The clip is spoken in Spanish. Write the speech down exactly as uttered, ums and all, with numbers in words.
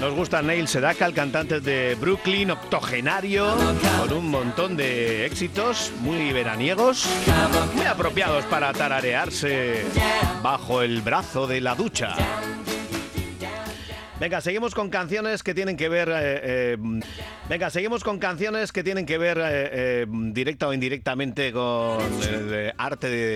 Nos gusta Neil Sedaka, el cantante de Brooklyn, octogenario, con un montón de éxitos muy veraniegos, muy apropiados para tararearse bajo el brazo de la ducha. Venga, seguimos con canciones que tienen que ver... Eh, eh, venga, seguimos con canciones que tienen que ver eh, eh, directa o indirectamente con el arte de